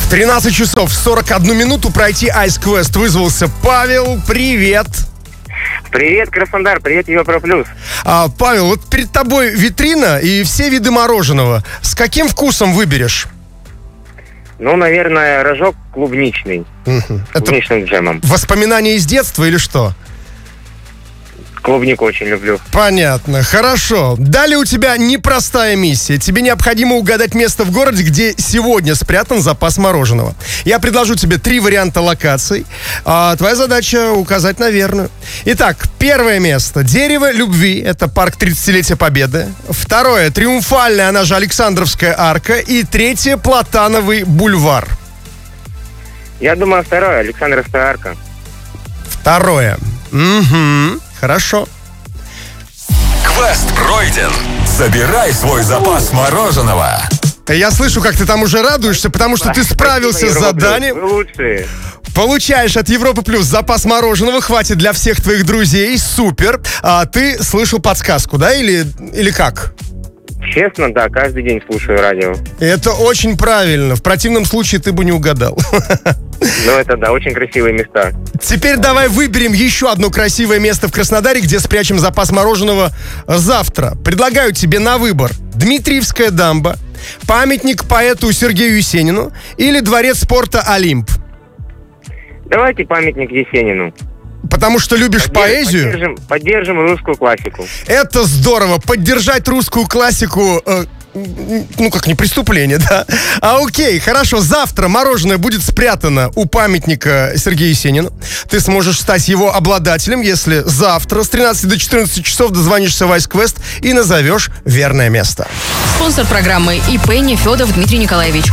13 часов 41 минуту пройти Ice Quest вызвался Павел. Привет. Привет, Краснодар, привет, Европа Плюс. Павел, вот перед тобой витрина и все виды мороженого. С каким вкусом выберешь? Ну, наверное, рожок клубничный. Клубничным джемом. Воспоминания из детства или что? Клубнику очень люблю. Понятно, хорошо. Далее у тебя непростая миссия. Тебе необходимо угадать место в городе, где сегодня спрятан запас мороженого. Я предложу тебе 3 варианта локаций, а твоя задача указать на верную. Итак, первое место. Дерево любви. Это парк 30-летия Победы. Второе. Триумфальная, она же Александровская арка. И третье. Платановый бульвар. Я думаю, второе, Александровская арка. Второе. Угу. Хорошо. Квест пройден. Забирай свой запас мороженого. Я слышу, как ты там уже радуешься, потому что ты справился с заданием. Вы лучшие. Получаешь от Европы Плюс запас мороженого, хватит для всех твоих друзей, супер. А ты слышал подсказку, да, или как? Честно, да, каждый день слушаю радио. Это очень правильно, в противном случае ты бы не угадал. Ну, это да, очень красивые места. Теперь давай выберем еще одно красивое место в Краснодаре, где спрячем запас мороженого завтра. Предлагаю тебе на выбор Дмитриевская дамба, памятник поэту Сергею Есенину или дворец спорта «Олимп». Давайте памятник Есенину. Потому что любишь поэзию? Поддержим русскую классику. Это здорово. Поддержать русскую классику... ну, как не преступление, да? Окей, хорошо. Завтра мороженое будет спрятано у памятника Сергею Есенину. Ты сможешь стать его обладателем, если завтра с 13 до 14 часов дозвонишься в Ice Quest и назовешь верное место. Спонсор программы ИП Нефедов Дмитрий Николаевич.